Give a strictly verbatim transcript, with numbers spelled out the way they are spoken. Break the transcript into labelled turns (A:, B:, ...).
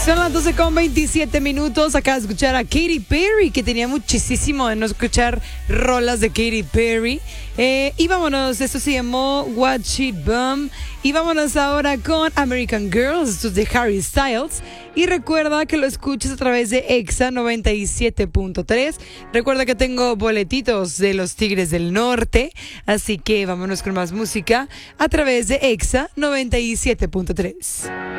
A: Son las doce con veintisiete minutos. Acá de escuchar a Katy Perry, que tenía muchísimo de no escuchar rolas de Katy Perry. Eh, y vámonos, esto se llamó What She Bum. Y vámonos ahora con American Girls, esto es de Harry Styles. Y recuerda que lo escuchas a través de Exa noventa y siete punto tres. Recuerda que tengo boletitos de los Tigres del Norte. Así que vámonos con más música a través de Exa noventa y siete punto tres.